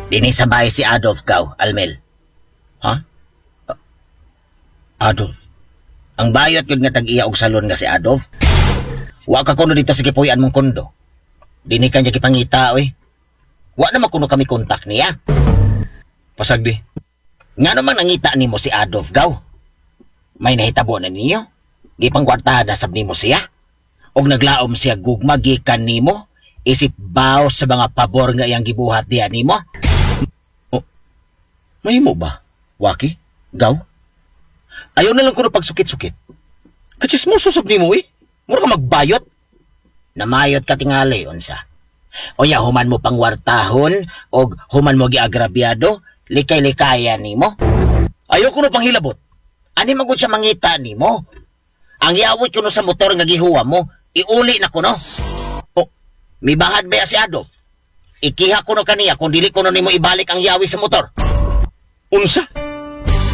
Dini sa bahay si Adolf Gaw, Almel. Ha? Adolf. Ang bayot yun nga tag-iya og salon nga si Adolf. Wa ka kuno dito sa kipuyan mong kondo. Dini ka niya kipangita, oy. Wa naman kuno kami kontak niya. Pasagdi. Nga naman nangita nimo si Adolf Gaw. May nahitabo na niyo. Gipang kwartahan na sab nimo siya. Og naglaom siya gugma gikan nimo. Isip baw sa mga pabor nga iyang gibuhat diha nimo. Mahimo ba? Waki? Gaw? Ayaw na lang ko na pagsukit-sukit. Kachismoso sab nimo eh. Mura ka magbayot. Namayot ka tingali, unsa. O ya, human mo pang wartahon, o human mo giagrabyado, likay-likayan nimo. Ayaw ko na pang hilabot. Ani magud siya mangita nimo. Ang yawit kuno sa motor nga gihuwa mo, iuli na kuno. O, mibahad ba si Adolf? Ikiha kuno kaniya kung dili kuno nimo ibalik ang yawi sa motor. Unsa?